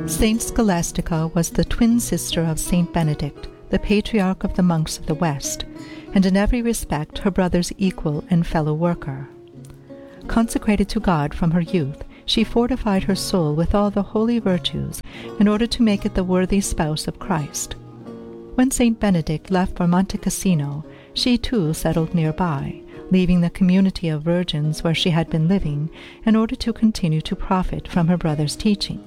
Saint Scholastica was the twin sister of Saint Benedict, the patriarch of the monks of the West, and in every respect her brother's equal and fellow worker. Consecrated to God from her youth, she fortified her soul with all the holy virtues in order to make it the worthy spouse of Christ. When Saint Benedict left for Monte Cassino, she too settled nearby, leaving the community of virgins where she had been living in order to continue to profit from her brother's teaching.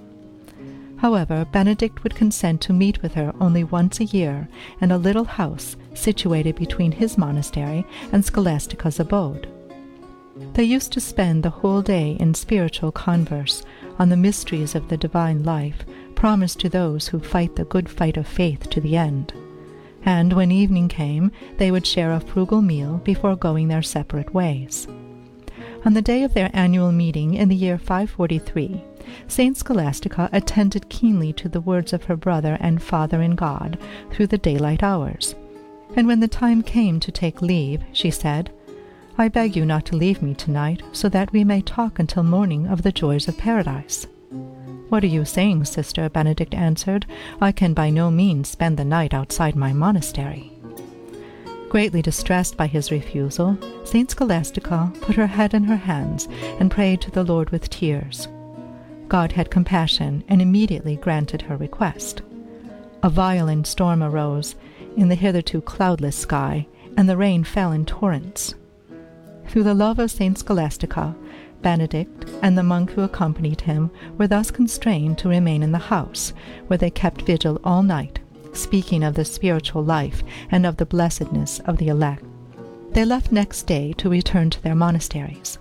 However, Benedict would consent to meet with her only once a year in a little house situated between his monastery and Scholastica's abode. They used to spend the whole day in spiritual converse on the mysteries of the divine life promised to those who fight the good fight of faith to the end. And when evening came, they would share a frugal meal before going their separate ways. On the day of their annual meeting in the year 543, Saint Scholastica attended keenly to the words of her brother and father in God through the daylight hours. And when the time came to take leave, she said, "I beg you not to leave me tonight, so that we may talk until morning of the joys of paradise." "What are you saying, sister?" Benedict answered. "I can by no means spend the night outside my monastery." Greatly distressed by his refusal, Saint Scholastica put her head in her hands and prayed to the Lord with tears. God had compassion and immediately granted her request. A violent storm arose in the hitherto cloudless sky, and the rain fell in torrents. Through the love of Saint Scholastica, Benedict and the monk who accompanied him were thus constrained to remain in the house, where they kept vigil all night, speaking of the spiritual life and of the blessedness of the elect. They left next day to return to their monasteries.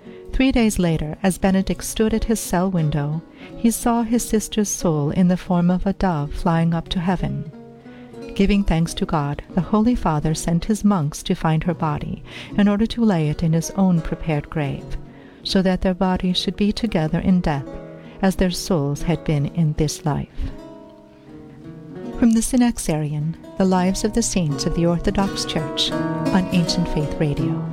3 days later, as Benedict stood at his cell window, he saw his sister's soul in the form of a dove flying up to heaven. Giving thanks to God, the Holy Father sent his monks to find her body in order to lay it in his own prepared grave, so that their bodies should be together in death, as their souls had been in this life. From the Synaxarion, The Lives of the Saints of the Orthodox Church, on Ancient Faith Radio.